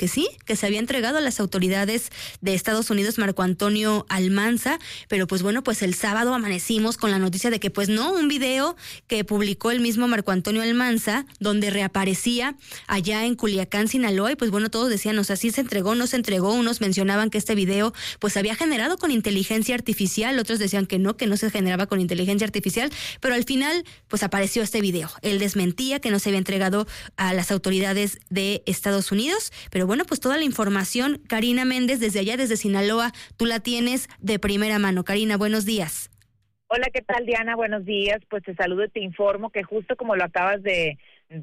que sí, que se había entregado a las autoridades de Estados Unidos Marco Antonio Almanza, pero pues bueno, pues el sábado amanecimos con la noticia de que pues no, un video que publicó el mismo Marco Antonio Almanza, donde reaparecía allá en Culiacán, Sinaloa, y pues bueno, todos decían, o sea, sí se entregó, no se entregó, unos mencionaban que este video pues había generado con inteligencia artificial, otros decían que no se generaba con inteligencia artificial, pero al final pues apareció este video. Él desmentía que no se había entregado a las autoridades de Estados Unidos, pero bueno, pues toda la información, Karina Méndez, desde allá, desde Sinaloa, tú la tienes de primera mano. Karina, buenos días. Hola, ¿qué tal, Diana? Buenos días. Pues te saludo y te informo que justo como lo acabas de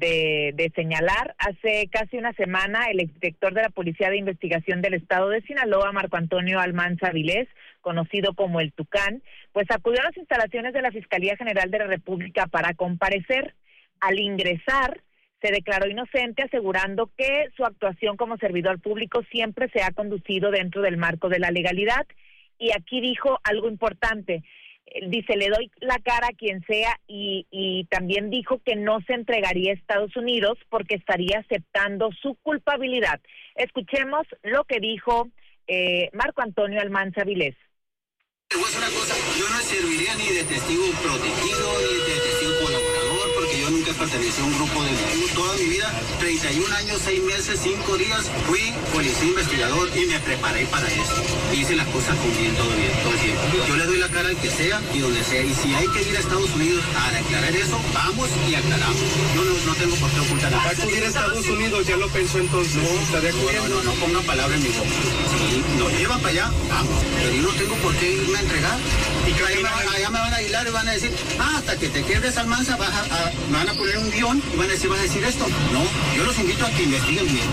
señalar, hace casi una semana el exdirector de la Policía de Investigación del Estado de Sinaloa, Marco Antonio Almanza Vilés, conocido como el Tucán, pues acudió a las instalaciones de la Fiscalía General de la República para comparecer. Al ingresar, se declaró inocente, asegurando que su actuación como servidor público siempre se ha conducido dentro del marco de la legalidad. Y aquí dijo algo importante. Dice, le doy la cara a quien sea, y también dijo que no se entregaría a Estados Unidos porque estaría aceptando su culpabilidad. Escuchemos lo que dijo Marco Antonio Almanza Vilés. Te voy a decir una cosa, yo no serviría ni de testigo protegido ni de testigo colaborador, porque yo nunca pertenecí a un grupo de toda mi vida, 31 años, 6 meses, 5 días, fui policía investigador y me preparé para esto. Hice las cosas con bien, todo el tiempo. Yo le doy la cara al que sea y donde sea, y si hay que ir a Estados Unidos a declarar eso, vamos y aclaramos. Yo no tengo por qué ocultar nada. ¿Va a acudir a Estados Unidos? ¿Ya lo pensó entonces? No pongan palabra en mi boca. Si nos llevan para allá, vamos. Pero yo no tengo por qué irme a entregar. Y allá me van a aislar y van a decir, hasta que te quedes Almanza, me van a poner un guión y van a decir esto. No, yo los invito a que investiguen bien.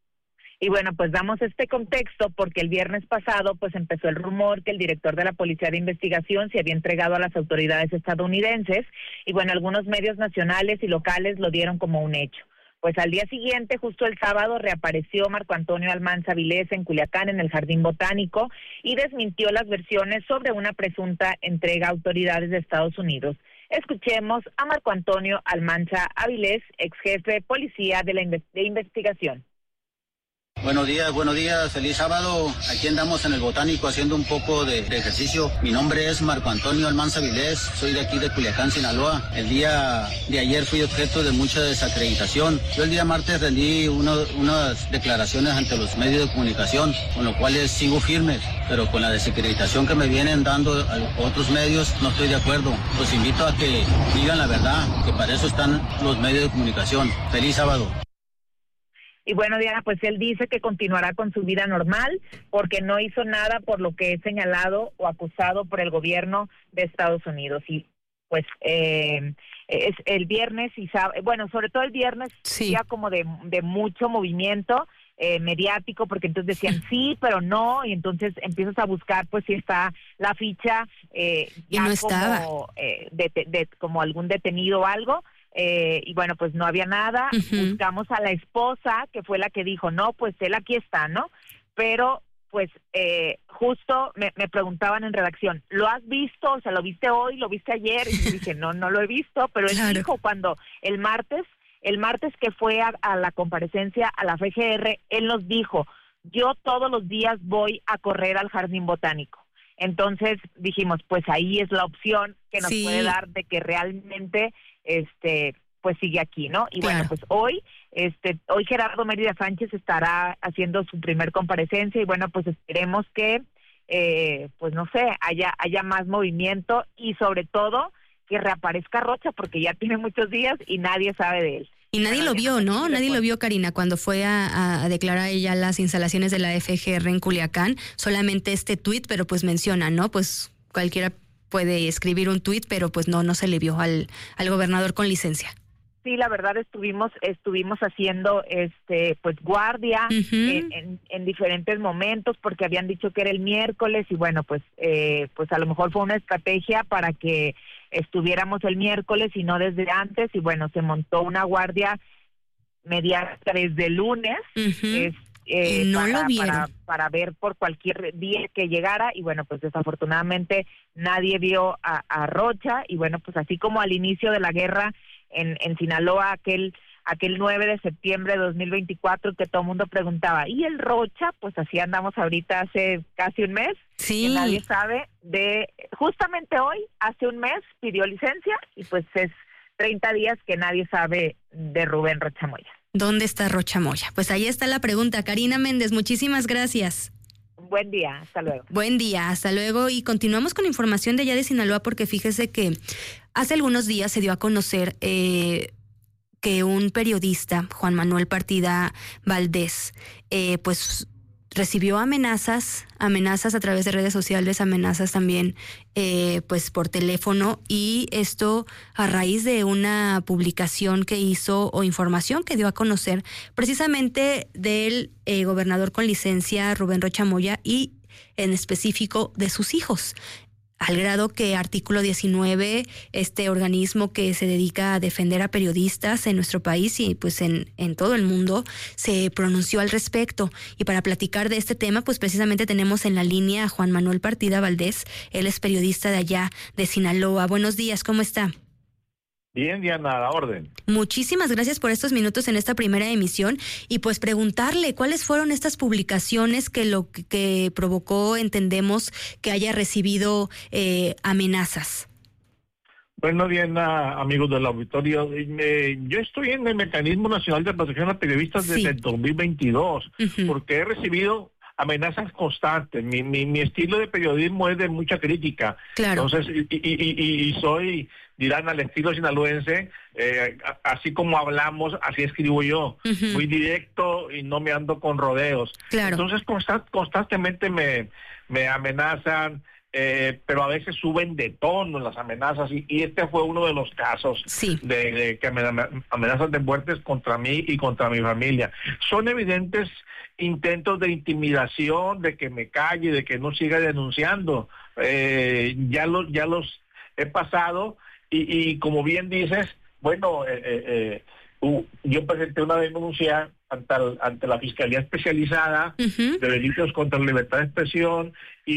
Y bueno, pues damos este contexto porque el viernes pasado pues empezó el rumor que el director de la Policía de Investigación se había entregado a las autoridades estadounidenses, y bueno, algunos medios nacionales y locales lo dieron como un hecho. Pues al día siguiente, justo el sábado, reapareció Marco Antonio Almanza Vilés en Culiacán, en el Jardín Botánico, y desmintió las versiones sobre una presunta entrega a autoridades de Estados Unidos. Escuchemos a Marco Antonio Almanza Vilés, ex jefe de policía de investigación. Buenos días, feliz sábado. Aquí andamos en el Botánico haciendo un poco de ejercicio. Mi nombre es Marco Antonio Almanza Vilés, soy de aquí de Culiacán, Sinaloa. El día de ayer fui objeto de mucha desacreditación. Yo el día martes rendí unas declaraciones ante los medios de comunicación, con lo cual sigo firmes, pero con la desacreditación que me vienen dando a otros medios no estoy de acuerdo. Los invito a que digan la verdad, que para eso están los medios de comunicación. Feliz sábado. Y bueno, Diana, pues él dice que continuará con su vida normal porque no hizo nada por lo que es señalado o acusado por el gobierno de Estados Unidos. Y pues es el viernes y sábado, bueno, sobre todo el viernes, sí, ya como de mucho movimiento mediático, porque entonces decían sí, pero no, y entonces empiezas a buscar pues si está la ficha ya no estaba como algún detenido o algo. Y bueno, pues no había nada. Uh-huh. Buscamos a la esposa, que fue la que dijo, no, pues él aquí está, ¿no? Pero, pues, justo me preguntaban en redacción, ¿lo has visto? O sea, ¿lo viste hoy? ¿Lo viste ayer? Y dije, no lo he visto, pero él dijo cuando el martes que fue a la comparecencia a la FGR, él nos dijo, yo todos los días voy a correr al Jardín Botánico. Entonces dijimos, pues ahí es la opción que nos puede dar de que realmente pues sigue aquí, ¿no? Y bueno, pues hoy Gerardo Mérida Sánchez estará haciendo su primer comparecencia, y bueno, pues esperemos que pues no sé, haya más movimiento, y sobre todo que reaparezca Rocha, porque ya tiene muchos días y nadie sabe de él. Y nadie lo vio, ¿no? Nadie lo vio, Karina, cuando fue a declarar ella las instalaciones de la FGR en Culiacán. Solamente este tuit, pero pues menciona, ¿no? Pues cualquiera puede escribir un tuit, pero pues no se le vio al gobernador con licencia. Sí, la verdad estuvimos haciendo pues guardia en diferentes momentos, porque habían dicho que era el miércoles, y bueno, pues a lo mejor fue una estrategia para que estuviéramos el miércoles y no desde antes, y bueno, se montó una guardia mediática desde el lunes. No lo vieron. Para ver por cualquier día que llegara, y bueno, pues desafortunadamente nadie vio a Rocha, y bueno, pues así como al inicio de la guerra en Sinaloa, aquel 9 de septiembre de 2024, que todo el mundo preguntaba, ¿y el Rocha? Pues así andamos ahorita hace casi un mes, sí, que nadie sabe justamente hoy, hace un mes, pidió licencia, y pues es 30 días que nadie sabe de Rubén Rocha Moya. ¿Dónde está Rocha Moya? Pues ahí está la pregunta. Karina Méndez, muchísimas gracias. Buen día, hasta luego. Buen día, hasta luego. Y continuamos con información de allá de Sinaloa, porque fíjese que hace algunos días se dio a conocer que un periodista, Juan Manuel Partida Valdés, pues recibió amenazas a través de redes sociales, amenazas también pues por teléfono, y esto a raíz de una publicación que hizo o información que dio a conocer precisamente del gobernador con licencia Rubén Rocha Moya, y en específico de sus hijos. Al grado que Artículo 19, este organismo que se dedica a defender a periodistas en nuestro país y pues en todo el mundo, se pronunció al respecto. Y para platicar de este tema, pues precisamente tenemos en la línea a Juan Manuel Partida Valdés. Él es periodista de allá de Sinaloa. Buenos días, ¿cómo está? Bien, Diana, a la orden. Muchísimas gracias por estos minutos en esta primera emisión, y pues preguntarle cuáles fueron estas publicaciones que lo que provocó, entendemos, que haya recibido amenazas. Bueno, Diana, amigos del auditorio, yo estoy en el Mecanismo Nacional de Protección a Periodistas desde el 2022, porque he recibido amenazas constantes. Mi estilo de periodismo es de mucha crítica. Claro. Entonces, y soy, dirán, al estilo sinaloense, así como hablamos, así escribo yo. Muy directo y no me ando con rodeos. Claro. Entonces, constantemente me amenazan, pero a veces suben de tono las amenazas, y este fue uno de los casos de que amenazas de muertes contra mí y contra mi familia. Son evidentes intentos de intimidación, de que me calle, de que no siga denunciando. Ya los he pasado, y como bien dices, bueno, yo presenté una denuncia ante la Fiscalía Especializada de Delitos contra la Libertad de Expresión,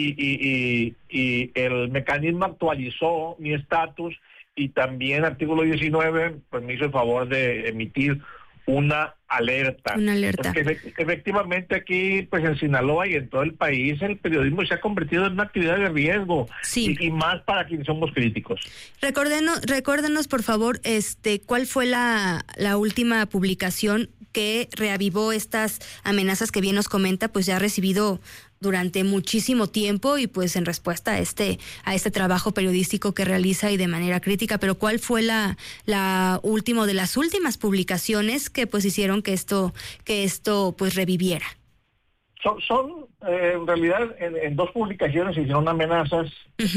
y el mecanismo actualizó mi estatus, y también Artículo 19 pues me hizo el favor de emitir una alerta. Porque efectivamente aquí, pues en Sinaloa y en todo el país, el periodismo se ha convertido en una actividad de riesgo, y más para quienes somos críticos. Recuérdenos, por favor, ¿cuál fue la última publicación que reavivó estas amenazas que bien nos comenta? Pues ya ha recibido durante muchísimo tiempo, y pues en respuesta a este trabajo periodístico que realiza y de manera crítica. Pero ¿cuál fue la última de las últimas publicaciones que pues hicieron que esto pues reviviera? Son en realidad en dos publicaciones se hicieron amenazas.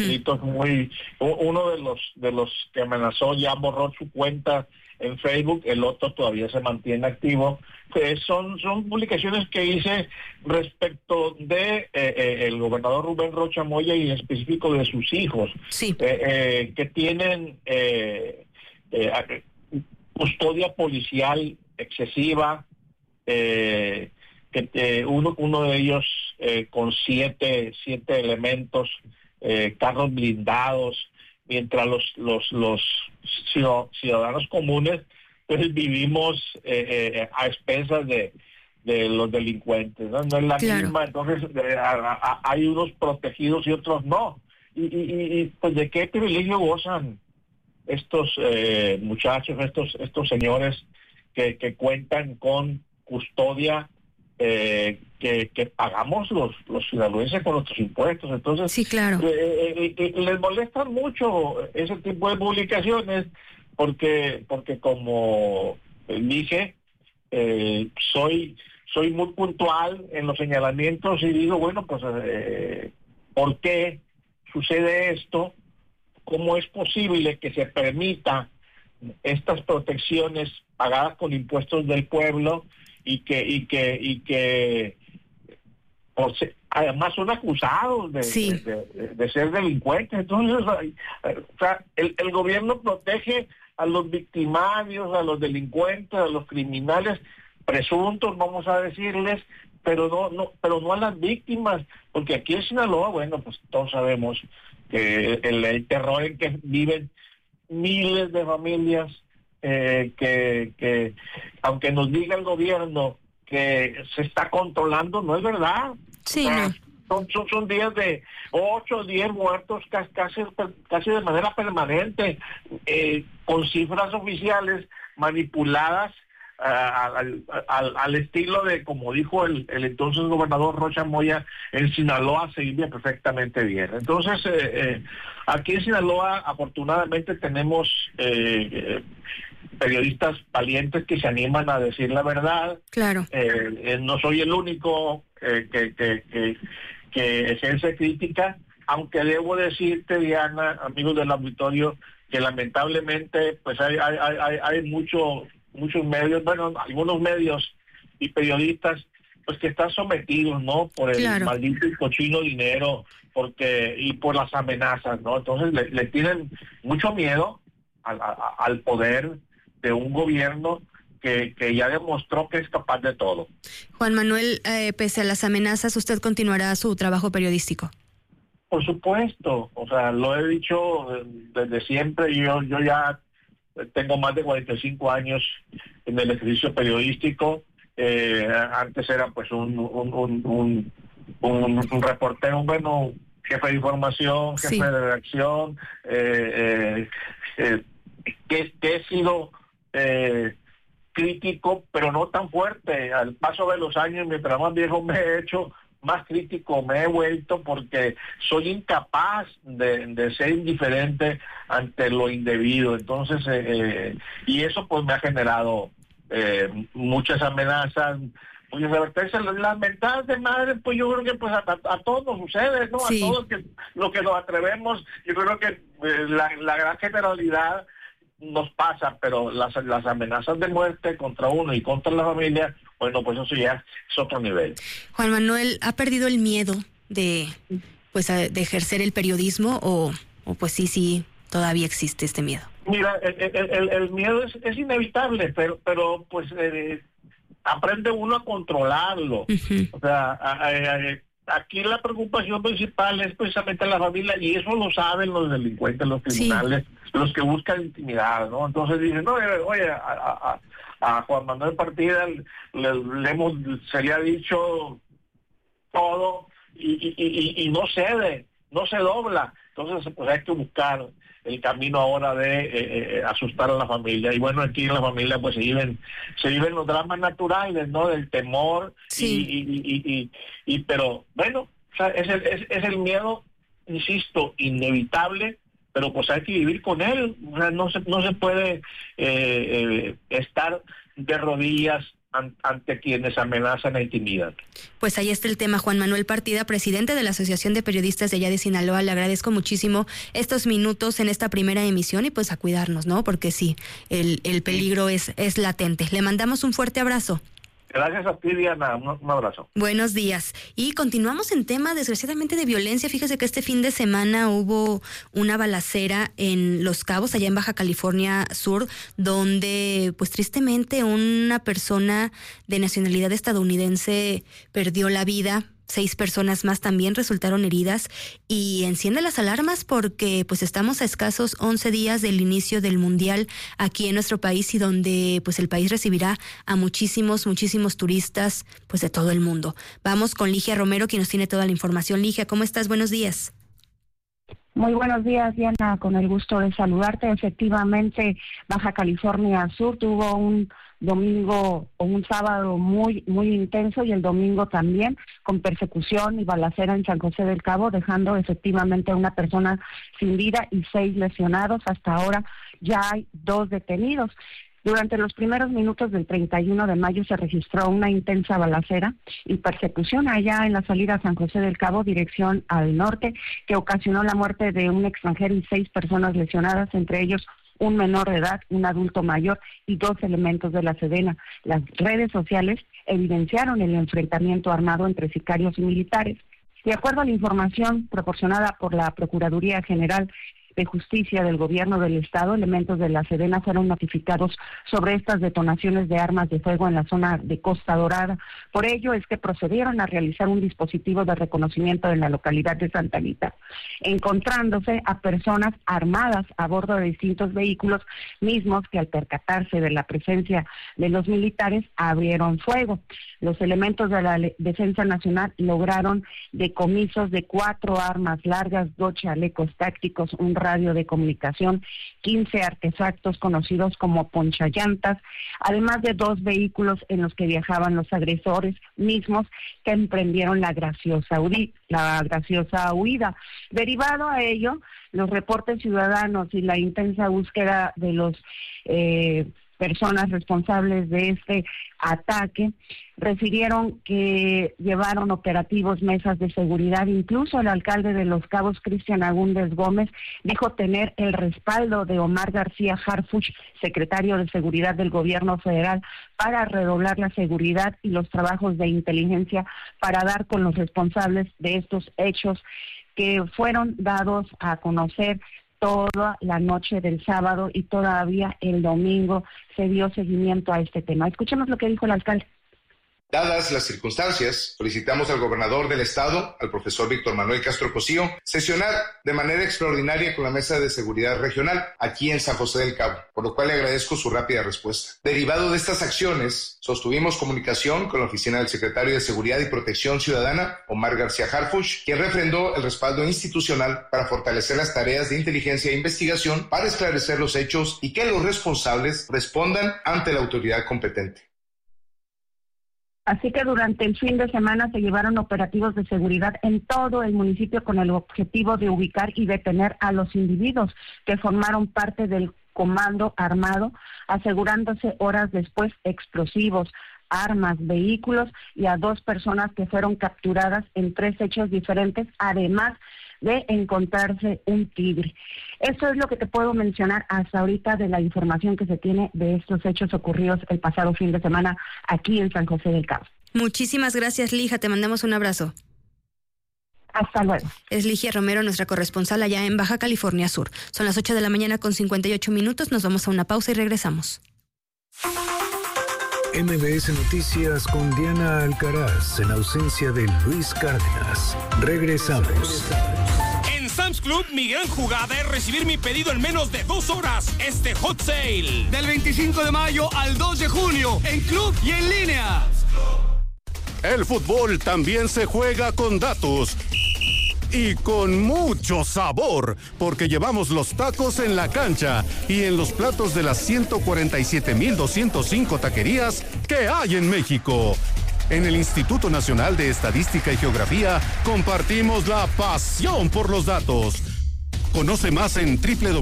Uno de los que amenazó ya borró su cuenta en Facebook, el otro todavía se mantiene activo. Son publicaciones que hice respecto de el gobernador Rubén Rocha Moya, y en específico de sus hijos, que tienen custodia policial excesiva, uno de ellos con siete elementos, carros blindados, mientras los ciudadanos comunes pues vivimos a expensas de los delincuentes, ¿no? No es la misma. Entonces hay unos protegidos y otros no, y pues de qué privilegio gozan estos muchachos, estos señores que cuentan con custodia que pagamos los sinaloenses con nuestros impuestos. Entonces, sí, claro. Les molestan mucho ese tipo de publicaciones, porque como dije, soy muy puntual en los señalamientos, y digo, bueno, pues ¿por qué sucede esto? ¿Cómo es posible que se permita estas protecciones pagadas con impuestos del pueblo, y que además son acusados de ser delincuentes? Entonces, o sea, el gobierno protege a los victimarios, a los delincuentes, a los criminales presuntos, vamos a decirles, pero no a las víctimas, porque aquí en Sinaloa, bueno, pues todos sabemos que el terror en que viven miles de familias que aunque nos diga el gobierno que se está controlando, no es verdad. Sí, no. Son días de 8 o 10 muertos casi de manera permanente, con cifras oficiales manipuladas al estilo de, como dijo el entonces gobernador Rocha Moya, en Sinaloa se vive perfectamente bien. Entonces, aquí en Sinaloa afortunadamente tenemos periodistas valientes que se animan a decir la verdad. Claro. No soy el único que ejerce crítica, aunque debo decirte, Diana, amigos del auditorio, que lamentablemente pues hay muchos medios, bueno, algunos medios y periodistas pues que están sometidos, ¿no? Por el maldito y cochino dinero, y por las amenazas, ¿no? Entonces le tienen mucho miedo al poder de un gobierno que ya demostró que es capaz de todo. Juan Manuel, pese a las amenazas, ¿usted continuará su trabajo periodístico? Por supuesto, o sea, lo he dicho desde siempre. Yo ya tengo más de 45 años en el ejercicio periodístico. Antes era pues un reportero, bueno, jefe de información, jefe de redacción, que he sido crítico, pero no tan fuerte. Al paso de los años, mientras más viejo me he hecho, más crítico me he vuelto, porque soy incapaz de ser indiferente ante lo indebido. Entonces, y eso pues me ha generado muchas amenazas, muchas advertencias. Las mentadas de madre, pues yo creo que pues a todos nos sucede, ¿no? Sí. A todos lo que nos atrevemos, yo creo que la gran generalidad nos pasa, pero las amenazas de muerte contra uno y contra la familia, bueno, pues eso ya es otro nivel. Juan Manuel, ¿ha perdido el miedo de ejercer el periodismo o pues sí todavía existe este miedo? Mira, el miedo es inevitable, pero pues aprende uno a controlarlo. Uh-huh. O sea, aquí la preocupación principal es precisamente la familia, y eso lo saben los delincuentes, los criminales, los que buscan intimidar, ¿no? Entonces dicen, no, oye, a Juan Manuel Partida se le ha dicho todo y no cede, no se dobla. Entonces pues hay que buscar el camino ahora de asustar a la familia. Y bueno, aquí en la familia pues se viven los dramas naturales, ¿no? Del temor, pero bueno, o sea, es el miedo, insisto, inevitable, pero pues hay que vivir con él. O sea, no se puede estar de rodillas ante quienes amenazan e intimidan. Pues ahí está el tema. Juan Manuel Partida, presidente de la Asociación de Periodistas de allá de Sinaloa, le agradezco muchísimo estos minutos en esta primera emisión y pues a cuidarnos, ¿no? Porque sí, el peligro es latente. Le mandamos un fuerte abrazo. Gracias a ti, Diana. Un abrazo. Buenos días. Y continuamos en tema, desgraciadamente, de violencia. Fíjese que este fin de semana hubo una balacera en Los Cabos, allá en Baja California Sur, donde, pues tristemente, una persona de nacionalidad estadounidense perdió la vida. 6 personas más también resultaron heridas, y enciende las alarmas porque pues estamos a escasos 11 días del inicio del Mundial aquí en nuestro país, y donde pues el país recibirá a muchísimos turistas pues de todo el mundo. Vamos con Ligia Romero, quien nos tiene toda la información. Ligia, ¿cómo estás? Buenos días. Muy buenos días, Diana, con el gusto de saludarte. Efectivamente, Baja California Sur tuvo un domingo o un sábado muy intenso, y el domingo también, con persecución y balacera en San José del Cabo, dejando efectivamente a una persona sin vida y 6 lesionados. Hasta ahora ya hay 2 detenidos. Durante los primeros minutos del 31 de mayo se registró una intensa balacera y persecución allá en la salida a San José del Cabo, dirección al norte, que ocasionó la muerte de un extranjero y 6 personas lesionadas, entre ellos un menor de edad, un adulto mayor y 2 elementos de la Sedena. Las redes sociales evidenciaron el enfrentamiento armado entre sicarios y militares. De acuerdo a la información proporcionada por la Procuraduría General de Justicia del Gobierno del Estado, elementos de la Sedena fueron notificados sobre estas detonaciones de armas de fuego en la zona de Costa Dorada. Por ello es que procedieron a realizar un dispositivo de reconocimiento en la localidad de Santa Anita, encontrándose a personas armadas a bordo de distintos vehículos mismos que al percatarse de la presencia de los militares abrieron fuego. Los elementos de la Defensa Nacional lograron decomisos de 4 armas largas, 2 chalecos tácticos, un radio de comunicación, 15 artefactos conocidos como ponchallantas, además de 2 vehículos en los que viajaban los agresores mismos que emprendieron la graciosa huida. Derivado a ello, los reportes ciudadanos y la intensa búsqueda de los personas responsables de este ataque refirieron que llevaron operativos, mesas de seguridad. Incluso el alcalde de Los Cabos, Cristian Agúndez Gómez, dijo tener el respaldo de Omar García Harfuch, secretario de Seguridad del Gobierno Federal, para redoblar la seguridad y los trabajos de inteligencia para dar con los responsables de estos hechos que fueron dados a conocer toda la noche del sábado y todavía el domingo se dio seguimiento a este tema. Escuchemos lo que dijo el alcalde. Dadas las circunstancias, solicitamos al gobernador del estado, al profesor Víctor Manuel Castro Cosío, sesionar de manera extraordinaria con la Mesa de Seguridad Regional aquí en San José del Cabo, por lo cual le agradezco su rápida respuesta. Derivado de estas acciones, sostuvimos comunicación con la oficina del secretario de Seguridad y Protección Ciudadana, Omar García Harfuch, quien refrendó el respaldo institucional para fortalecer las tareas de inteligencia e investigación para esclarecer los hechos y que los responsables respondan ante la autoridad competente. Así que durante el fin de semana se llevaron operativos de seguridad en todo el municipio con el objetivo de ubicar y detener a los individuos que formaron parte del comando armado, asegurándose horas después explosivos, armas, vehículos y a 2 personas que fueron capturadas en 3 hechos diferentes, además de encontrarse un tigre. Eso es lo que te puedo mencionar hasta ahorita de la información que se tiene de estos hechos ocurridos el pasado fin de semana aquí en San José del Cabo. Muchísimas gracias, Lija. Te mandamos un abrazo. Hasta luego. Es Ligia Romero, nuestra corresponsal allá en Baja California Sur. Son las 8 de la mañana con 58 minutos. Nos vamos a una pausa y regresamos. MBS Noticias con Diana Alcaraz en ausencia de Luis Cárdenas. Regresamos. En Sam's Club, mi gran jugada es recibir mi pedido en menos de 2 horas. Este Hot Sale. Del 25 de mayo al 2 de junio, en club y en línea. El fútbol también se juega con datos. Y con mucho sabor, porque llevamos los tacos en la cancha y en los platos de las 147,205 taquerías que hay en México. En el Instituto Nacional de Estadística y Geografía compartimos la pasión por los datos. Conoce más en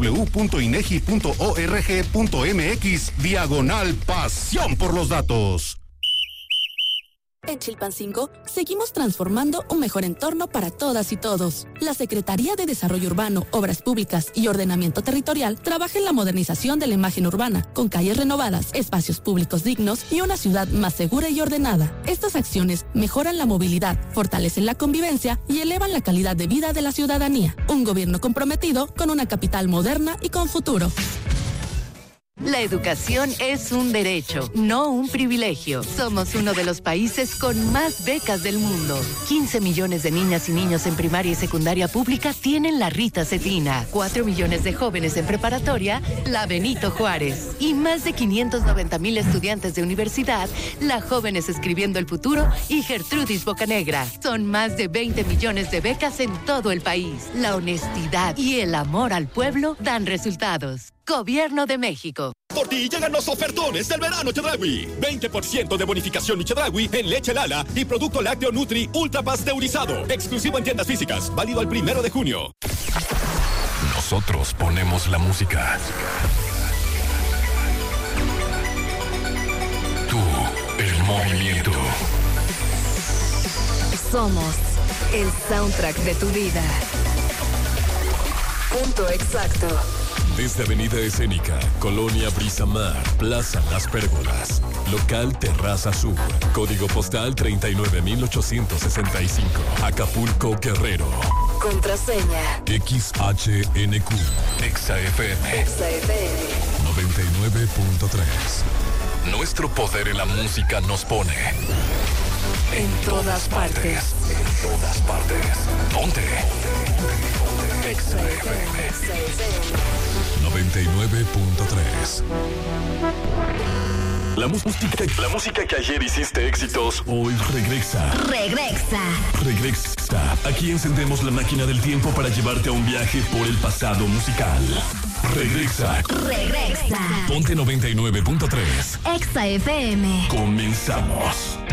www.inegi.org.mx/pasión por los datos. En Chilpancingo, seguimos transformando un mejor entorno para todas y todos. La Secretaría de Desarrollo Urbano, Obras Públicas y Ordenamiento Territorial trabaja en la modernización de la imagen urbana, con calles renovadas, espacios públicos dignos y una ciudad más segura y ordenada. Estas acciones mejoran la movilidad, fortalecen la convivencia y elevan la calidad de vida de la ciudadanía. Un gobierno comprometido con una capital moderna y con futuro. La educación es un derecho, no un privilegio. Somos uno de los países con más becas del mundo. 15 millones de niñas y niños en primaria y secundaria pública tienen la Rita Cetina. 4 millones de jóvenes en preparatoria, la Benito Juárez. Y más de 590,000 estudiantes de universidad, la Jóvenes Escribiendo el Futuro y Gertrudis Bocanegra. Son más de 20 millones de becas en todo el país. La honestidad y el amor al pueblo dan resultados. Gobierno de México. Por ti llegan los ofertones del verano Chedraui. 20% de bonificación Chedraui en leche Lala y producto lácteo Nutri ultra pasteurizado. Exclusivo en tiendas físicas. Válido al 1 de junio. Nosotros ponemos la música. Tú, el movimiento. Somos el soundtrack de tu vida. Punto exacto. Desde Avenida Escénica, Colonia Brisamar, Plaza Las Pérgolas, Local Terraza Sur, Código Postal 39,865, Acapulco, Guerrero. contraseña. XHNQ. Exa FM. Exa FM. 99.3. Nuestro poder en la música nos pone en todas partes. En todas partes. Ponte. Exa FM. 99.3. La música que ayer hiciste éxitos, hoy regresa. Regresa. Aquí encendemos la máquina del tiempo para llevarte a un viaje por el pasado musical. Regresa. Regresa. Ponte 99.3. Exa FM. Comenzamos.